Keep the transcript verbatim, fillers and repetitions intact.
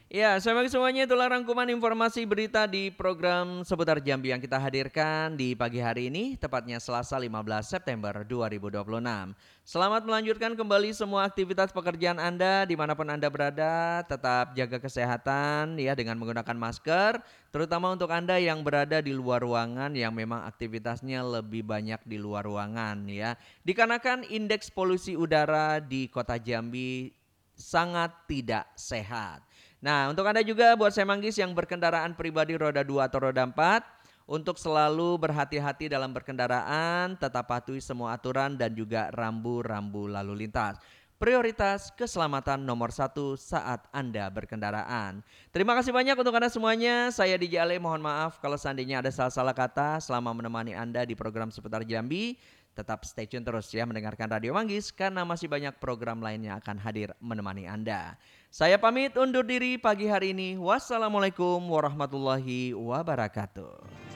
Ya, selamat semuanya, itulah rangkuman informasi berita di program seputar Jambi yang kita hadirkan di pagi hari ini, tepatnya Selasa lima belas September dua ribu dua puluh enam. Selamat melanjutkan kembali semua aktivitas pekerjaan Anda dimanapun Anda berada, tetap jaga kesehatan ya dengan menggunakan masker, terutama untuk Anda yang berada di luar ruangan yang memang aktivitasnya lebih banyak di luar ruangan ya. Dikarenakan indeks polusi udara di kota Jambi sangat tidak sehat. Nah, untuk Anda juga buat saya manggis yang berkendaraan pribadi roda dua atau roda empat, untuk selalu berhati-hati dalam berkendaraan, tetap patuhi semua aturan dan juga rambu-rambu lalu lintas. Prioritas keselamatan nomor satu saat Anda berkendaraan. Terima kasih banyak untuk Anda semuanya. Saya D J Ale, mohon maaf kalau seandainya ada salah-salah kata selama menemani Anda di program seputar Jambi. Tetap stay tune terus ya mendengarkan Radio Manggis karena masih banyak program lain yang akan hadir menemani Anda. Saya pamit undur diri pagi hari ini. Wassalamualaikum warahmatullahi wabarakatuh.